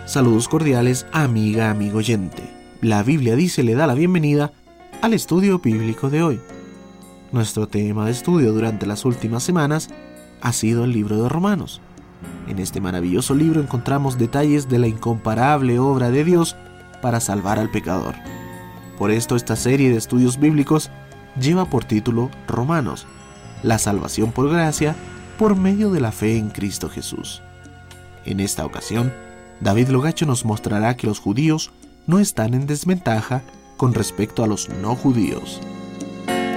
Saludos cordiales, amiga, amigo oyente. La Biblia dice le da la bienvenida al estudio bíblico de hoy. Nuestro tema de estudio durante las últimas semanas ha sido el libro de Romanos. En este maravilloso libro encontramos detalles de la incomparable obra de Dios para salvar al pecador. Por esto esta serie de estudios bíblicos lleva por título Romanos, la salvación por gracia por medio de la fe en Cristo Jesús. En esta ocasión, David Logacho nos mostrará que los judíos no están en desventaja con respecto a los no judíos.